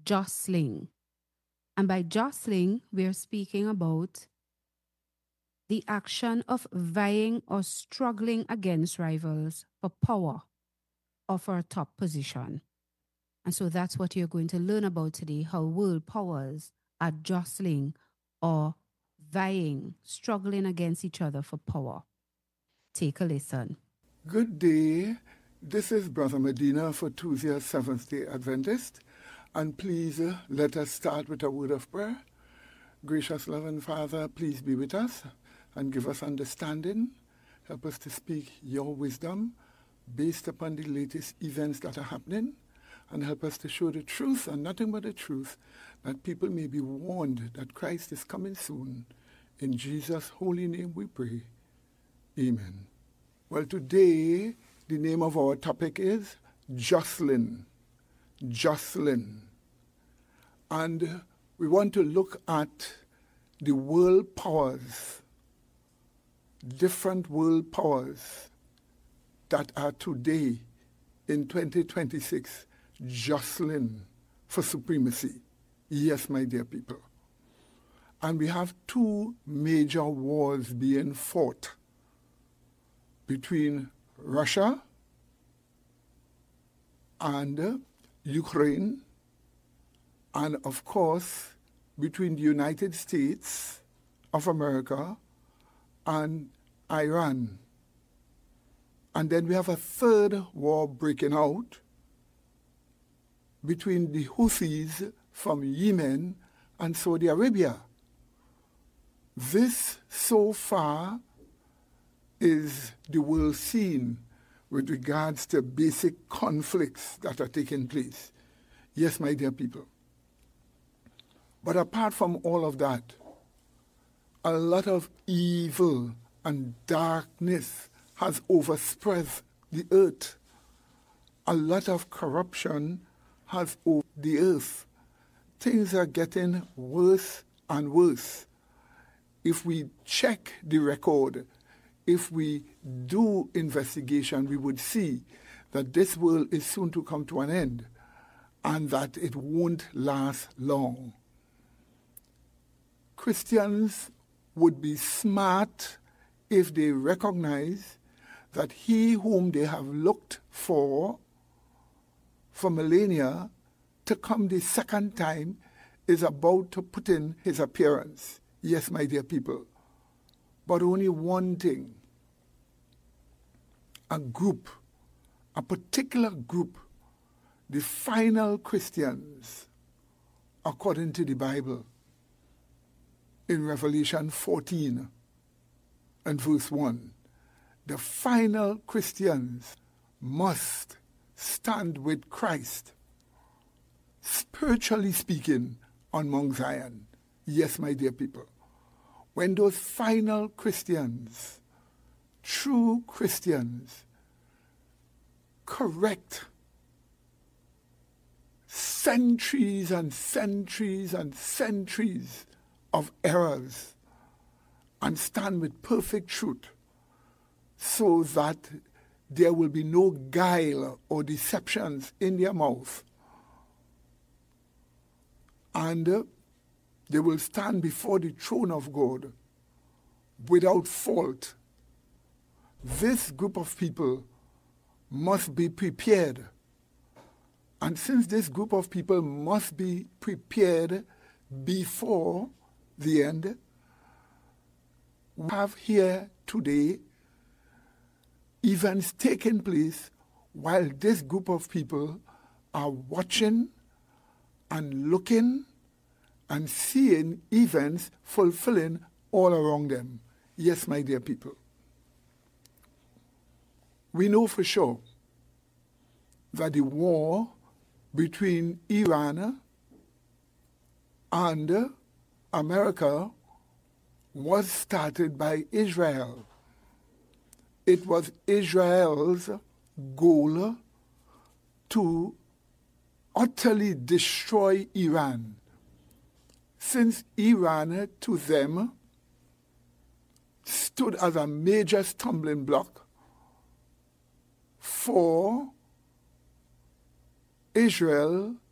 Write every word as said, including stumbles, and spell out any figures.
jostling. And by jostling, we're speaking about the action of vying or struggling against rivals for power or for a top position. And so that's what you're going to learn about today, how world powers are jostling or vying, struggling against each other for power. Take a listen. Good day. This is Brother Medina for Tuesday Seventh-day Adventist. And please uh, let us start with a word of prayer. Gracious loving Father, please be with us and give us understanding. Help us to speak your wisdom based upon the latest events that are happening, and help us to show the truth and nothing but the truth, that people may be warned that Christ is coming soon. In Jesus' holy name we pray. Amen. Well, today the name of our topic is jostling. Jostling. And we want to look at the world powers, different world powers that are today in twenty twenty-six jostling for supremacy. Yes, my dear people. And we have two major wars being fought between Russia and Ukraine, and of course between the United States of America and Iran. And then we have a third war breaking out between the Houthis from Yemen and Saudi Arabia. This, so far, is the world scene with regards to basic conflicts that are taking place. Yes, my dear people. But apart from all of that, a lot of evil and darkness has overspread the earth. A lot of corruption has over the earth. Things are getting worse and worse. If we check the record, if we do investigation, we would see that this world is soon to come to an end and that it won't last long. Christians would be smart if they recognize that he whom they have looked for for millennia to come the second time is about to put in his appearance. Yes, my dear people. But only one thing. A group, a particular group, the final Christians, according to the Bible, in Revelation fourteen and verse one, the final Christians must stand with Christ, spiritually speaking, on Mount Zion. Yes, my dear people. When those final Christians, true Christians, correct centuries and centuries and centuries of errors and stand with perfect truth so that there will be no guile or deceptions in their mouth. And uh, they will stand before the throne of God without fault. This group of people must be prepared. And since this group of people must be prepared before the end, we have here today events taking place while this group of people are watching and looking and seeing events fulfilling all around them. Yes, my dear people. We know for sure that the war between Iran and America was started by Israel. It was Israel's goal to utterly destroy Iran, since Iran to them stood as a major stumbling block for Israel